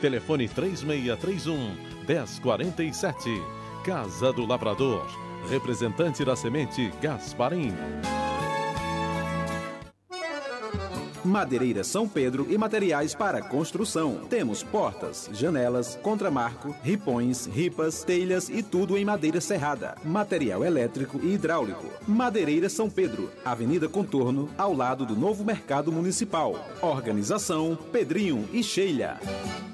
Telefone 3631-1047. Casa do Lavrador. Representante da Semente Gasparim. Madeireira São Pedro e materiais para construção. Temos portas, janelas, contramarco, ripões, ripas, telhas e tudo em madeira serrada. Material elétrico e hidráulico. Madeireira São Pedro, Avenida Contorno, ao lado do novo Mercado Municipal. Organização Pedrinho e Sheila.